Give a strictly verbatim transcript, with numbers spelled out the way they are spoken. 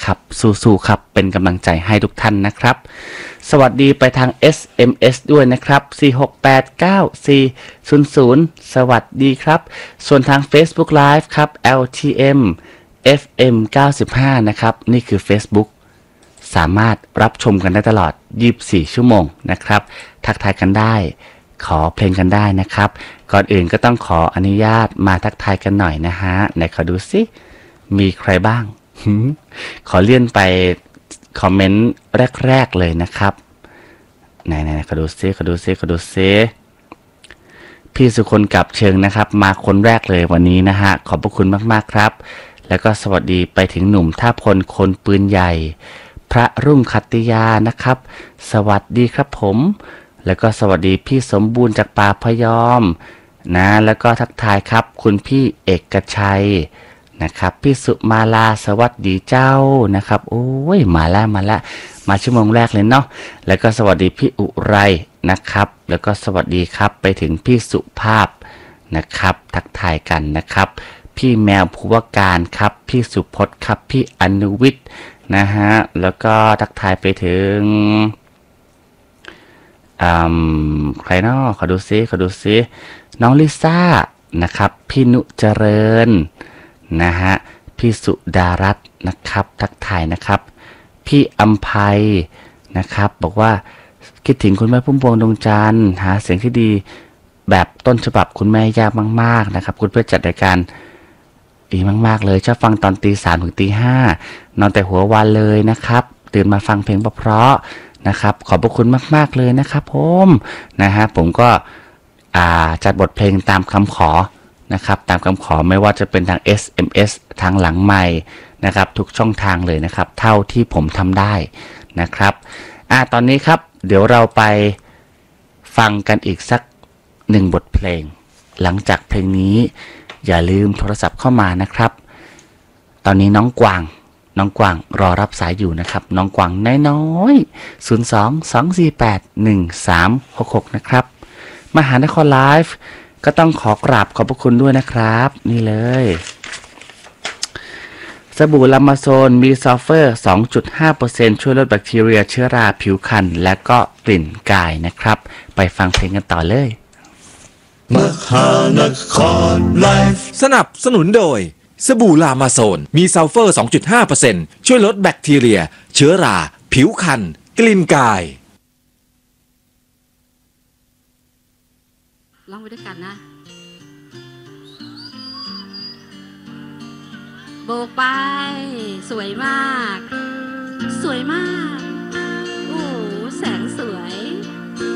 ครับสู้ๆครับเป็นกำลังใจให้ทุกท่านนะครับสวัสดีไปทาง เอส เอ็ม เอส ด้วยนะครับสี่ หก แปด เก้า สี่ ศูนย์ ศูนย์สวัสดีครับส่วนทาง Facebook Live ครับ แอล ที เอ็ม เอฟ เอ็ม เก้าสิบห้านะครับนี่คือ Facebook สามารถรับชมกันได้ตลอดยี่สิบสี่ชั่วโมงนะครับทักทายกันได้ขอเพลงกันได้นะครับก่อนอื่นก็ต้องขออนุญาตมาทักทายกันหน่อยนะฮะไหนขอดูสิมีใครบ้าง ขอเลื่อนไปคอมเมนต์แรกๆเลยนะครับไหนๆขอดูซิขอดูซิขอดูซิพี่สุคนกับเชิงนะครับมาคนแรกเลยวันนี้นะฮะขอบพระคุณมากๆครับแล้วก็สวัสดีไปถึงหนุ่มท่าพลคนปืนใหญ่พระรุ่งคัตติยานะครับสวัสดีครับผมแล้วก็สวัสดีพี่สมบูรณ์จากป่าพยอมนะแล้วก็ทักทายครับคุณพี่เอกชัยนะครับพี่สุมาลาสวัสดีเจ้านะครับโอ้ยมาแล้วมาแล้วมาชั่วโมงแรกเลยเนาะแล้วก็สวัสดีพี่อุไรนะครับแล้วก็สวัสดีครับไปถึงพี่สุภาพนะครับทักทายกันนะครับพี่แมวภูวการครับพี่สุพจน์ครับพี่อนุวิทย์นะฮะแล้วก็ทักทายไปถึงใครเนาะขอดูซิขอดูซิน้องลิซ่านะครับพี่นุเจริญนะฮะพี่สุดารัตน์นะครับทักทายนะครับพี่อัมภัยนะครับบอกว่าคิดถึงคุณแม่พุ่มพวงดวงจันทร์หาเสียงที่ดีแบบต้นฉบับคุณแม่ยากมากๆนะครับคุณเพื่อจัดรายการดีมากๆเลยชอบฟังตอนตีสามถึงตีห้านอนแต่หัววันเลยนะครับตื่นมาฟังเพลงเพราะๆนะครับขอบพระคุณมากๆเลยนะครับผมนะฮะผมก็จัดบทเพลงตามคำขอนะครับตามคำขอไม่ว่าจะเป็นทาง เอส เอ็ม เอส ทางหลังไมค์นะครับทุกช่องทางเลยนะครับเท่าที่ผมทำได้นะครับอ่าตอนนี้ครับเดี๋ยวเราไปฟังกันอีกสักหนึ่งบทเพลงหลังจากเพลงนี้อย่าลืมโทรศัพท์เข้ามานะครับตอนนี้น้องกวางน้องกวางรอรับสายอยู่นะครับน้องกวางน้อยๆศูนย์ สอง สอง สี่ แปด หนึ่ง สาม หก หกนะครับมหานครไลฟ์ก็ต้องขอกราบขอบพระคุณด้วยนะครับนี่เลยสบู่ลามาโซนมีซัลเฟอร์ สองจุดห้าเปอร์เซ็นต์ ช่วยลดแบคทีเรียเชื้อราผิวคันและก็กลิ่นกายนะครับไปฟังเพลงกันต่อเลยมหานครไลฟ์สนับสนุนโดยสบู่ลามาโซนมีซัลเฟอร์ สองจุดห้าเปอร์เซ็นต์ ช่วยลดแบคทีเรียเชื้อราผิวคันกลิ่นกายร้องไปด้วยกันนะโบกไปสวยมาก